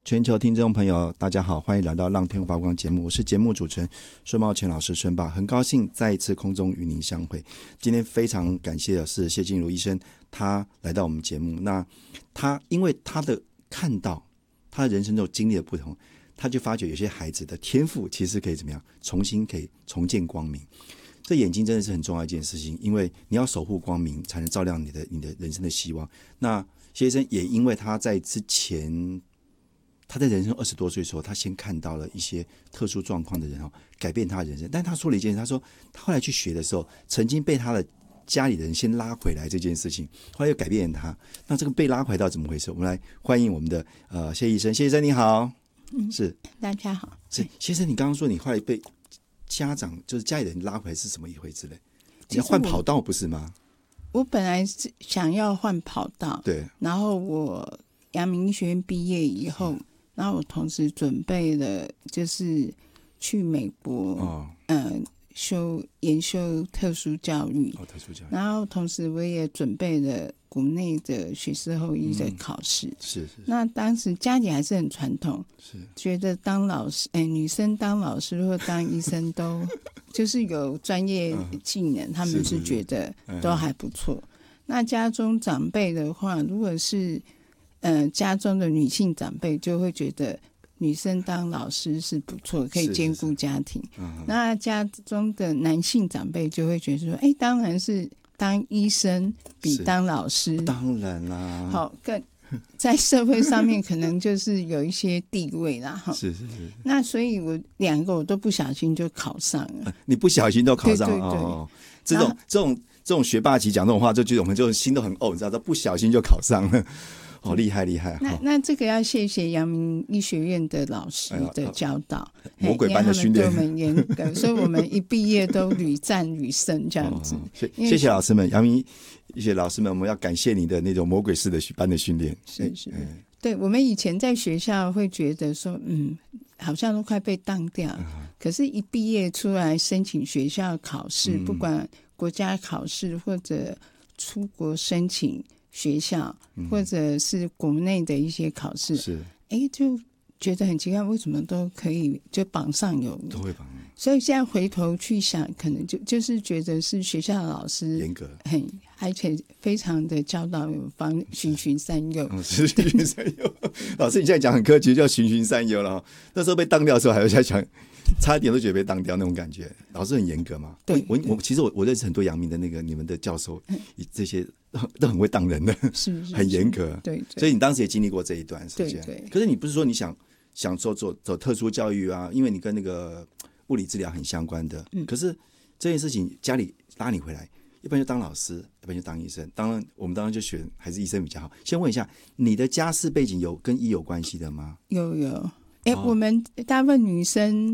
全球听众朋友大家好，欢迎来到浪天发光节目，我是节目主持人孙茂全老师孙爸，很高兴再一次空中与您相会。今天非常感谢的是谢静茹医生，他来到我们节目，那他因为他的看到他的人生中经历的不同，他就发觉有些孩子的天赋其实可以怎么样重新可以重见光明。这眼睛真的是很重要一件事情，因为你要守护光明才能照亮你的人生的希望。那谢医生也因为他在之前他在人生20多岁的时候，他先看到了一些特殊状况的人改变他的人生。但他说了一件事，他说他后来去学的时候，曾经被他的家里人先拉回来这件事情，后来又改变了他。那这个被拉回到怎么回事？我们来欢迎我们的谢医生。谢医生你好。是大家好。 是谢医生，你刚刚说你后来被家长就是家里人拉回来是什么一回事嘞？你要换跑道不是吗？ 我本来是想要换跑道， 对。 然后我阳明医学院毕业以后，然后我同时准备了就是去美国，研修特殊教育， 特殊教育。然后同时我也准备了国内的学士后医的考试。 是。 那当时家里还是很传统，是觉得当老师，女生当老师或当医生都就是有专业技能，他们是觉得都还不错。那家中长辈的话，如果是家中的女性长辈，就会觉得女生当老师是不错，可以兼顾家庭。那家中的男性长辈就会觉得说，当然是当医生比当老师， 当然啦， 好更在社会上面可能就是有一些地位啦。 是。 那所以我两个我都不小心就考上了。 你不小心都考上了？ 对。 这种学霸级讲这种话，就觉得我们就心都很你知道，不小心就考上了。厉害。 那这个要谢谢阳明医学院的老师的教导， 魔鬼般的训练， 对我们严格，所以我们一毕业都屡战屡胜这样子。 谢谢老师们，阳明医学老师们，我们要感谢你的那种魔鬼式的般的训练。 是。对，我们以前在学校会觉得说，好像都快被当掉，可是一毕业出来申请学校考试，不管国家考试或者出国申请学校，或者是国内的一些考试，就觉得很奇怪，为什么都可以就榜上有名， 都会榜上。 所以现在回头去想，可能就是觉得是学校的老师严格， 而且非常的教导有方，循循善诱。 是循循善诱。老师，你现在讲很客气，叫循循善诱了。那时候被当掉的时候，还有在想，差一点都觉得被当掉那种感觉。老师很严格嘛？ 对。 其实我认识很多阳明的你们的教授，这些都很会当人的， 是很严格。 对。 所以你当时也经历过这一段时间。 对。 可是你不是说你想走特殊教育啊？因为你跟那个物理治疗很相关的。可是这件事情家里拉你回来，一般就当老师，一般就当医生。我们当然就选还是医生比较好。先问一下，你的家世背景有跟医有关系的吗？ 有。我们大部分女生